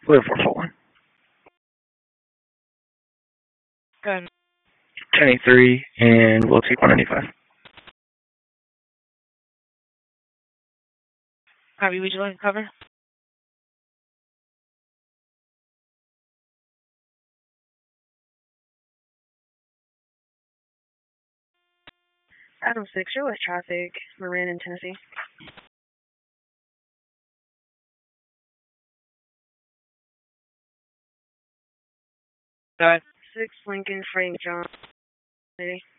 Clear 441. Go ahead. 1083, and we'll take 195. Copy, would you like to cover? Adam 6, you're with traffic. Marin in Tennessee. Go ahead. 6 Lincoln Frank John.